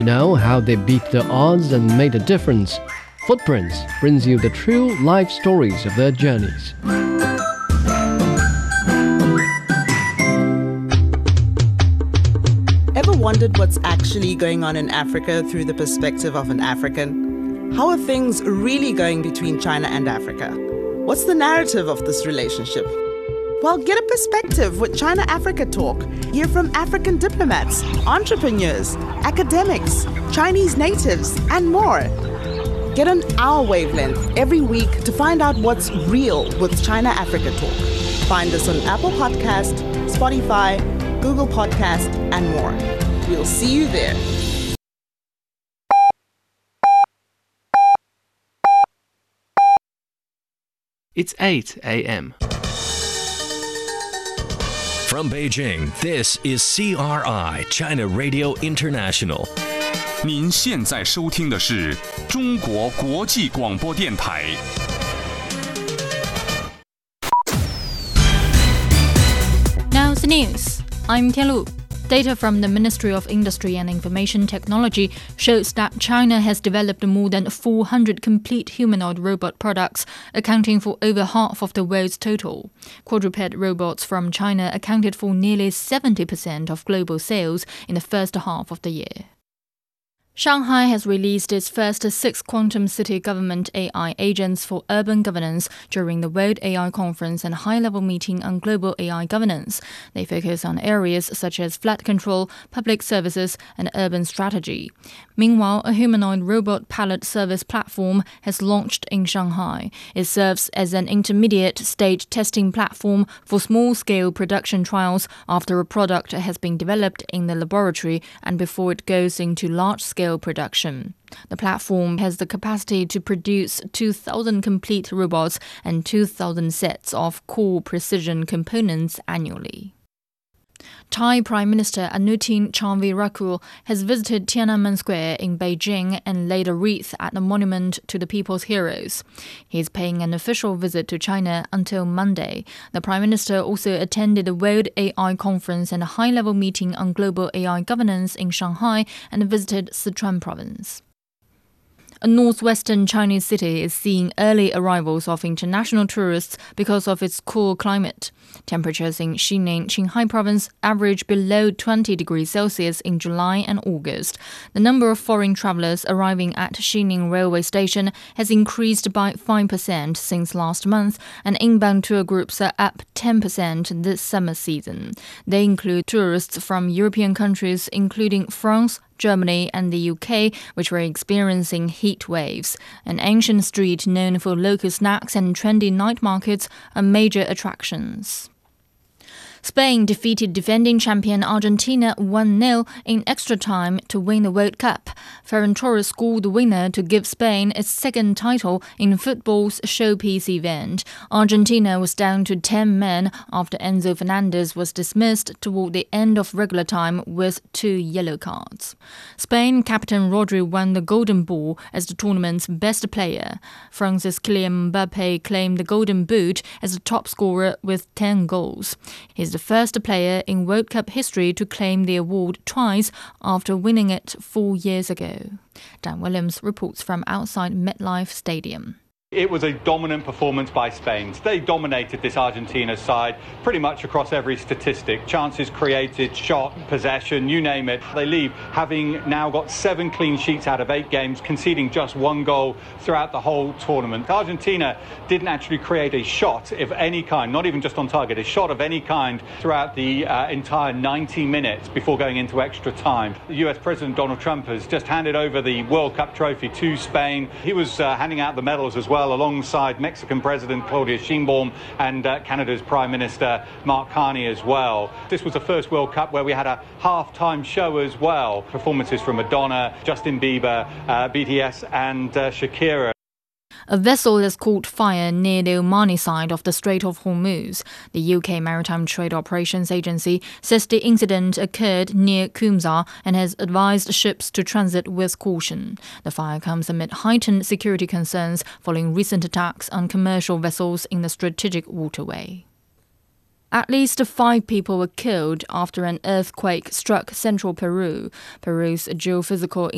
Know how they beat the odds and made a difference. Footprints brings you the true life stories of their journeys. Ever wondered what's actually going on in Africa through the perspective of an African? How are things really going between China and Africa? What's the narrative of this relationship? Well, get a perspective with China Africa Talk. Hear from African diplomats, entrepreneurs, academics, Chinese natives, and more. Get on our wavelength every week to find out what's real with China Africa Talk. Find us on Apple Podcast, Spotify, Google Podcast, and more. We'll see you there. It's 8 a.m. From Beijing, this is CRI, China Radio International. 您现在收听的是中国国际广播电台。 Now's the news. I'm Tianlu. Data from the Ministry of Industry and Information Technology shows that China has developed more than 400 complete humanoid robot products, accounting for over half of the world's total. Quadruped robots from China accounted for nearly 70% of global sales in the first half of the year. Shanghai has released its first 6 quantum city government AI agents for urban governance during the World AI Conference and high-level meeting on global AI governance. They focus on areas such as flood control, public services, and urban strategy. Meanwhile, a humanoid robot pallet service platform has launched in Shanghai. It serves as an intermediate stage testing platform for small-scale production trials after a product has been developed in the laboratory and before it goes into large-scale production. The platform has the capacity to produce 2,000 complete robots and 2,000 sets of core precision components annually. Thai Prime Minister Anutin Charnvirakul has visited Tiananmen Square in Beijing and laid a wreath at the monument to the people's heroes. He is paying an official visit to China until Monday. The Prime Minister also attended the World AI Conference and a high-level meeting on global AI governance in Shanghai and visited Sichuan province. A northwestern Chinese city is seeing early arrivals of international tourists because of its cool climate. Temperatures in Xining, Qinghai province average below 20 degrees Celsius in July and August. The number of foreign travelers arriving at Xining railway station has increased by 5% since last month, and inbound tour groups are up 10% this summer season. They include tourists from European countries including France, Germany and the UK, which were experiencing heat waves. An ancient street known for local snacks and trendy night markets are major attractions. Spain defeated defending champion Argentina 1-0 in extra time to win the World Cup. Ferran Torres scored the winner to give Spain its second title in football's showpiece event. Argentina was down to 10 men after Enzo Fernandez was dismissed toward the end of regular time with 2 yellow cards. Spain captain Rodri won the Golden Ball as the tournament's best player. France's Kylian Mbappé claimed the Golden Boot as the top scorer with 10 goals. He's the first player in World Cup history to claim the award twice after winning it 4 years ago. Dan Williams reports from outside MetLife Stadium. It was a dominant performance by Spain. They dominated this Argentina side pretty much across every statistic. Chances created, shot, possession, you name it. They leave having now got 7 clean sheets out of 8 games, conceding just 1 goal throughout the whole tournament. Argentina didn't actually create a shot of any kind, not even just on target, a shot of any kind throughout the entire 90 minutes before going into extra time. The US President Donald Trump has just handed over the World Cup trophy to Spain. He was handing out the medals as well, alongside Mexican President Claudia Sheinbaum and Canada's Prime Minister Mark Carney as well. This was the first World Cup where we had a half-time show as well. Performances from Madonna, Justin Bieber, BTS and Shakira. A vessel has caught fire near the Omani side of the Strait of Hormuz. The UK Maritime Trade Operations Agency says the incident occurred near Kumzar and has advised ships to transit with caution. The fire comes amid heightened security concerns following recent attacks on commercial vessels in the strategic waterway. At least 5 people were killed after an earthquake struck central Peru. Peru's Geophysical